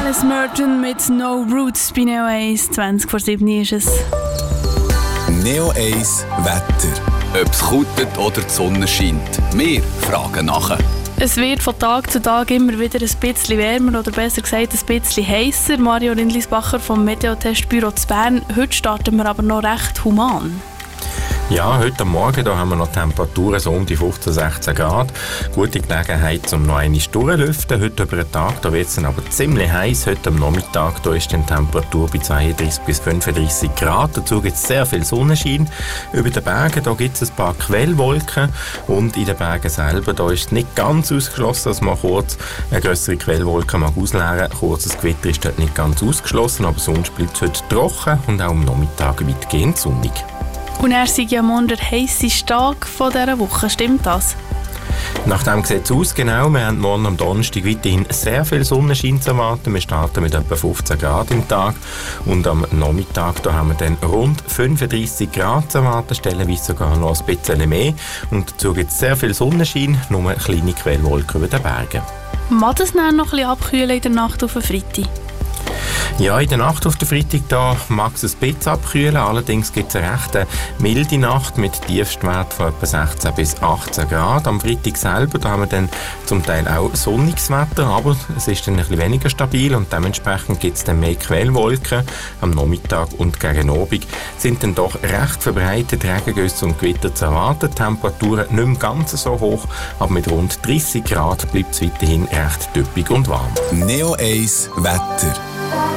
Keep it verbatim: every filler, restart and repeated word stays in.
Alice Merton mit No Roots bei Neo eins. zwanzig vor sieben ist es. Neo eins Wetter. Ob es kutet oder die Sonne scheint. Wir fragen nachher. Es wird von Tag zu Tag immer wieder ein bisschen wärmer oder besser gesagt ein bisschen heißer. Mario Rindlisbacher vom Meteotestbüro zu Bern. Heute starten wir aber noch recht human. Ja, heute am Morgen da haben wir noch Temperaturen so um die fünfzehn, sechzehn Grad. Gute Gelegenheit, um noch einmal durchzulüften. Heute über den Tag da wird es dann aber ziemlich heiß. Heute am Nachmittag da ist die Temperatur bei zweiunddreißig bis fünfunddreißig Grad. Dazu gibt es sehr viel Sonnenschein. Über den Bergen da gibt es ein paar Quellwolken. Und in den Bergen selber da ist es nicht ganz ausgeschlossen, dass man kurz eine grössere Quellwolke mag ausleeren. Kurzes Gewitter ist dort nicht ganz ausgeschlossen, aber sonst bleibt es heute trocken und auch am Nachmittag weitgehend sonnig. Und er sei ja morgen der heisseste Tag von dieser Woche, stimmt das? Nach dem sieht es aus, genau. Wir haben morgen am Donnerstag weiterhin sehr viel Sonnenschein zu erwarten. Wir starten mit etwa fünfzehn Grad im Tag und am Nachmittag da haben wir dann rund fünfunddreißig Grad zu erwarten, stellenweise sogar noch ein bisschen mehr. Und dazu gibt es sehr viel Sonnenschein, nur kleine Quellwolken über den Bergen. Mag es dann noch ein bisschen abkühlen in der Nacht auf den Freitag? Ja, in der Nacht auf den Freitag da mag es ein bisschen abkühlen, allerdings gibt es eine recht milde Nacht mit Tiefstwert von etwa sechzehn bis achtzehn Grad. Am Freitag selber da haben wir dann zum Teil auch sonniges Wetter, aber es ist dann ein bisschen weniger stabil und dementsprechend gibt es dann mehr Quellwolken. Am Nachmittag und gegen Abend sind dann doch recht verbreitet Regengüsse und Gewitter zu erwarten. Temperaturen nicht mehr ganz so hoch, aber mit rund dreißig Grad bleibt es weiterhin recht typisch und warm. Neo eins Wetter.